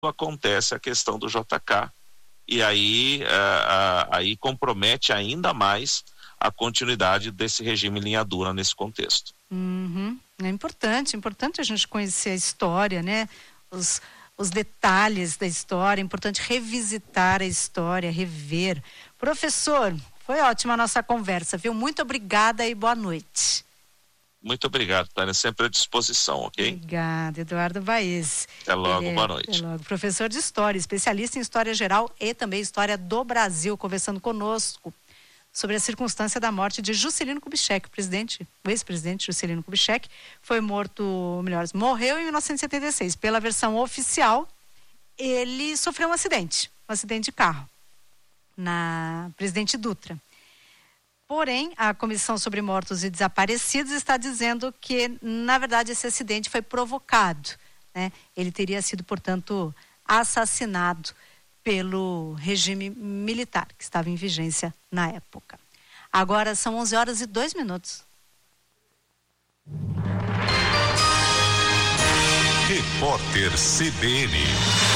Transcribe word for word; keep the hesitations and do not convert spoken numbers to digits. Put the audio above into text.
acontece a questão do J K, e aí, uh, uh, aí compromete ainda mais a continuidade desse regime linha dura nesse contexto. Uhum. É importante, importante a gente conhecer a história, né? Os, os detalhes da história, é importante revisitar a história, rever. Professor, foi ótima a nossa conversa, viu? Muito obrigada e boa noite. Muito obrigado, Tânia, sempre à disposição, ok? Obrigada, Eduardo Baez. Até logo, é, boa noite. Até logo. Professor de História, especialista em História Geral e também História do Brasil, conversando conosco sobre a circunstância da morte de Juscelino Kubitschek, o presidente, o ex-presidente Juscelino Kubitschek, foi morto, ou melhor, morreu em mil novecentos e setenta e seis. Pela versão oficial, ele sofreu um acidente, um acidente de carro, na Presidente Dutra. Porém, a Comissão sobre Mortos e Desaparecidos está dizendo que, na verdade, esse acidente foi provocado, né? Ele teria sido, portanto, assassinado pelo regime militar, que estava em vigência na época. Agora são onze horas e dois minutos. Repórter C B N.